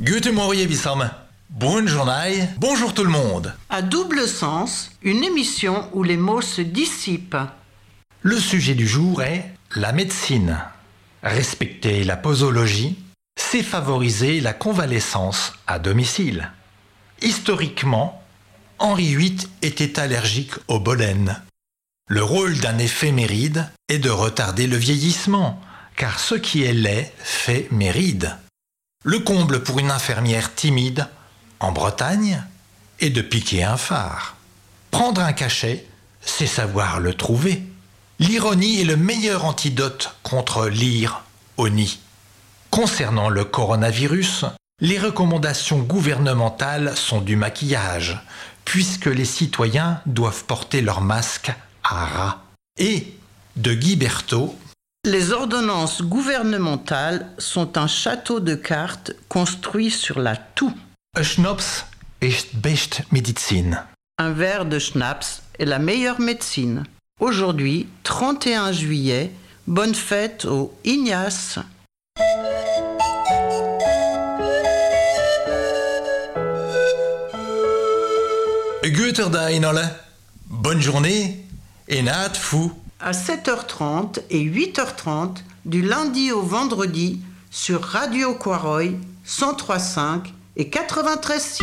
Guten Morgen, Bissam. Bonne journée. Bonjour tout le monde. À double sens, une émission où les mots se dissipent. Le sujet du jour est la médecine. Respecter la posologie, c'est favoriser la convalescence à domicile. Historiquement, Henri VIII était allergique au pollen. Le rôle d'un éphéméride est de retarder le vieillissement, car ce qui est laid fait méride. Le comble pour une infirmière timide, en Bretagne, est de piquer un phare. Prendre un cachet, c'est savoir le trouver. L'ironie est le meilleur antidote contre l'ire au nid. Concernant le coronavirus, les recommandations gouvernementales sont du maquillage, puisque les citoyens doivent porter leur masque à ras. Et, de Guy Berthaud, Les ordonnances gouvernementales sont un château de cartes construit sur la toux. Schnaps ist best Medizin. Un verre de schnapps est la meilleure médecine. Aujourd'hui, 31 juillet, bonne fête au Ignace. Guter Dag, alle. Bonne journée et naat fou. À 7h30 et 8h30 du lundi au vendredi sur Radio Quaroy 103.5 et 93.6.